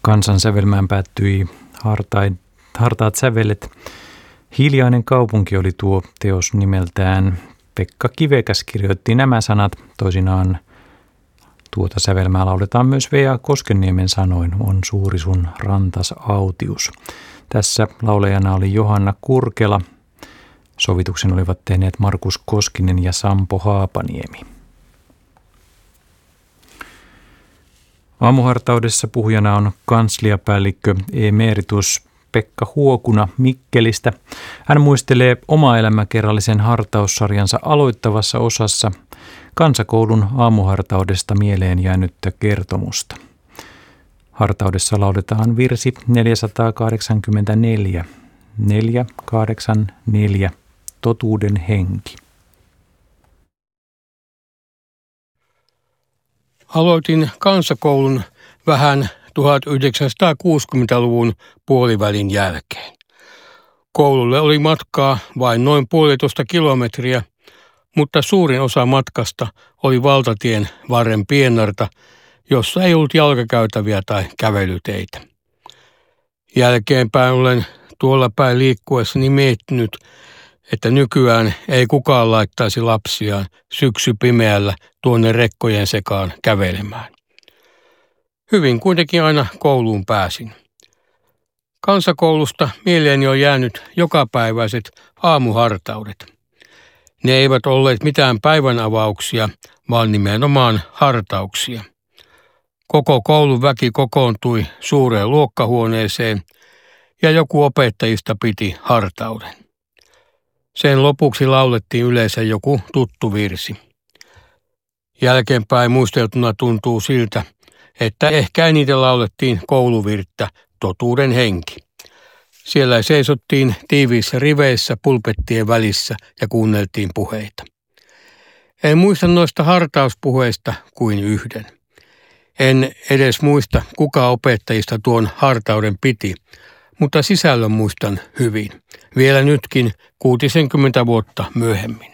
Kansansävelmään päättyi Hartaat sävelet. Hiljainen kaupunki oli tuo teos nimeltään. Pekka Kivekäs kirjoitti nämä sanat. Toisinaan tuota sävelmää lauletaan myös V.A. Koskenniemen sanoin. On suuri sun rantas autius. Tässä laulajana oli Johanna Kurkela. Sovituksen olivat tehneet Markus Koskinen ja Sampo Haapaniemi. Aamuhartaudessa puhujana on kansliapäällikkö emeritus Pekka Huokuna Mikkelistä. Hän muistelee oma-elämäkerrallisen hartaussarjansa aloittavassa osassa kansakoulun aamuhartaudesta mieleen jäänyttä kertomusta. Hartaudessa lauletaan virsi 484, 484, totuuden henki. Aloitin kansakoulun vähän 1960-luvun puolivälin jälkeen. Koululle oli matkaa vain noin 1,5 kilometriä, mutta suurin osa matkasta oli valtatien varren piennarta, jossa ei ollut jalkakäytäviä tai kävelyteitä. Jälkeenpäin olen tuolla päin liikkuessani miettinyt, että nykyään ei kukaan laittaisi lapsiaan syksypimeällä tuonne rekkojen sekaan kävelemään. Hyvin kuitenkin aina kouluun pääsin. Kansakoulusta mieleeni on jäänyt jokapäiväiset aamuhartaudet. Ne eivät olleet mitään päivänavauksia, vaan nimenomaan hartauksia. Koko koulun väki kokoontui suureen luokkahuoneeseen ja joku opettajista piti hartauden. Sen lopuksi laulettiin yleensä joku tuttu virsi. Jälkeenpäin muisteltuna tuntuu siltä, että ehkä eniten laulettiin kouluvirttä Totuuden henki. Siellä seisottiin tiiviissä riveissä pulpettien välissä ja kuunneltiin puheita. En muista noista hartauspuheista kuin yhden. En edes muista, kuka opettajista tuon hartauden piti, mutta sisällön muistan hyvin, vielä nytkin 60 vuotta myöhemmin.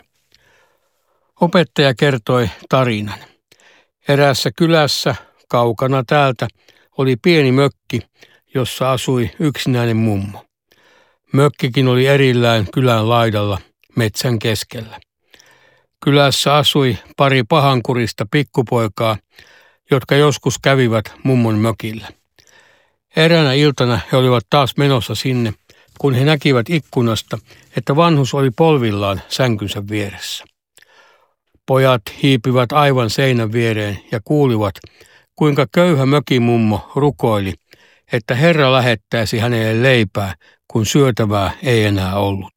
Opettaja kertoi tarinan. Eräässä kylässä kaukana täältä oli pieni mökki, jossa asui yksinäinen mummo. Mökkikin oli erillään kylän laidalla metsän keskellä. Kylässä asui pari pahankurista pikkupoikaa, jotka joskus kävivät mummon mökillä. Eräänä iltana he olivat taas menossa sinne, kun he näkivät ikkunasta, että vanhus oli polvillaan sänkynsä vieressä. Pojat hiipivät aivan seinän viereen ja kuulivat, kuinka köyhä mökimummo rukoili, että Herra lähettäisi hänelle leipää, kun syötävää ei enää ollut.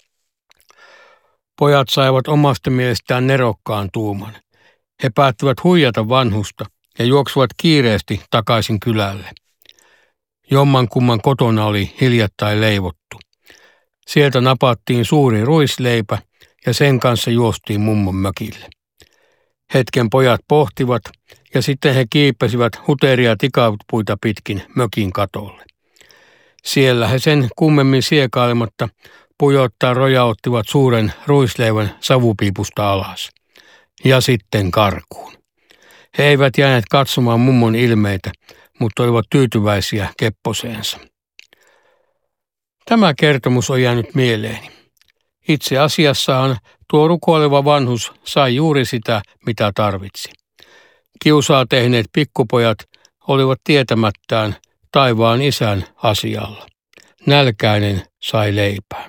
Pojat saivat omasta mielestään nerokkaan tuuman. He päättivät huijata vanhusta ja juoksuvat kiireesti takaisin kylälle. Jommankumman kotona oli hiljattain leivottu. Sieltä napattiin suuri ruisleipä ja sen kanssa juostiin mummon mökille. Hetken pojat pohtivat ja sitten he kiipesivät huteria tikapuita pitkin mökin katolle. Siellä he sen kummemmin siekailematta pujottaa rojauttivat suuren ruisleivän savupiipusta alas. Ja sitten karkuun. He eivät jääneet katsomaan mummon ilmeitä, mutta olivat tyytyväisiä kepposeensa. Tämä kertomus on jäänyt mieleeni. Itse asiassahan tuo rukoileva vanhus sai juuri sitä, mitä tarvitsi. Kiusaa tehneet pikkupojat olivat tietämättään taivaan isän asialla. Nälkäinen sai leipää.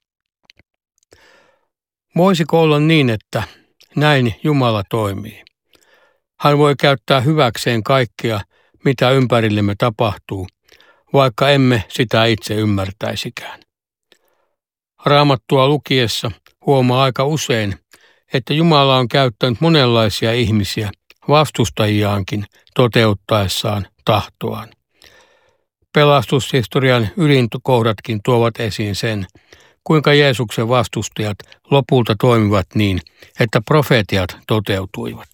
Voisiko olla niin, että näin Jumala toimii? Hän voi käyttää hyväkseen kaikkea, mitä ympärillemme tapahtuu, vaikka emme sitä itse ymmärtäisikään. Raamattua lukiessa huomaa aika usein, että Jumala on käyttänyt monenlaisia ihmisiä, vastustajiaankin, toteuttaessaan tahtoaan. Pelastushistorian ydinkohdatkin tuovat esiin sen, kuinka Jeesuksen vastustajat lopulta toimivat niin, että profeetiat toteutuivat.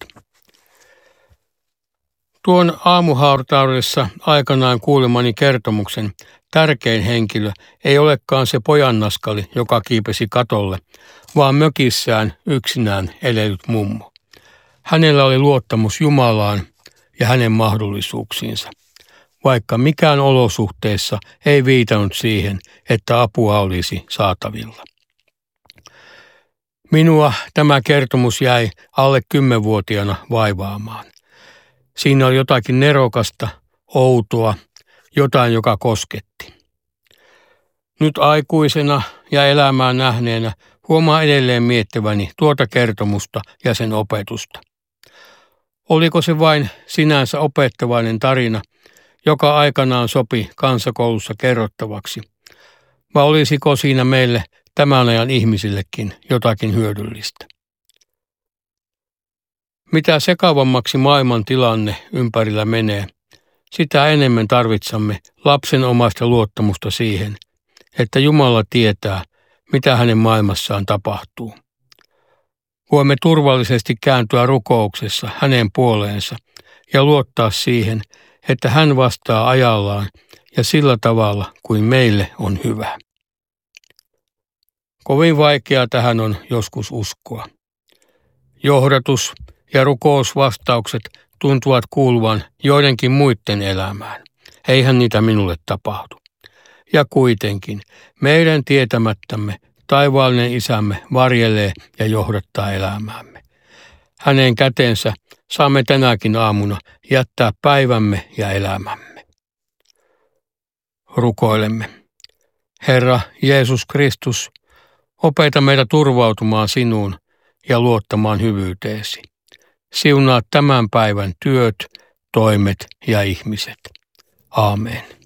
Tuon aamuhartaudessa aikanaan kuulemani kertomuksen tärkein henkilö ei olekaan se pojannaskali, joka kiipesi katolle, vaan mökissään yksinään elelyt mummo. Hänellä oli luottamus Jumalaan ja hänen mahdollisuuksiinsa. vaikka mikään olosuhteessa ei viitannut siihen, että apua olisi saatavilla. Minua tämä kertomus jäi alle 10-vuotiaana vaivaamaan. Siinä oli jotakin nerokasta, outoa, jotain, joka kosketti. Nyt aikuisena ja elämää nähneenä huomaa edelleen miettiväni tuota kertomusta ja sen opetusta. Oliko se vain sinänsä opettavainen tarina, joka aikanaan sopi kansakoulussa kerrottavaksi, vai olisiko siinä meille tämän ajan ihmisillekin jotakin hyödyllistä? Mitä sekavammaksi maailman tilanne ympärillä menee, sitä enemmän tarvitsemme lapsen omaista luottamusta siihen, että Jumala tietää, mitä hänen maailmassaan tapahtuu. Voimme turvallisesti kääntyä rukouksessa hänen puoleensa ja luottaa siihen, että hän vastaa ajallaan ja sillä tavalla kuin meille on hyvä. Kovin vaikeaa tähän on joskus uskoa. Johdatus ja rukousvastaukset tuntuvat kuuluvan joidenkin muiden elämään. Eihän niitä minulle tapahdu. Ja kuitenkin meidän tietämättämme taivaallinen Isämme varjelee ja johdattaa elämäämme. Hänen kätensä saamme tänäkin aamuna jättää päivämme ja elämämme. Rukoilemme. Herra Jeesus Kristus, opeta meitä turvautumaan sinuun ja luottamaan hyvyyteesi. Siunaa tämän päivän työt, toimet ja ihmiset. Aamen.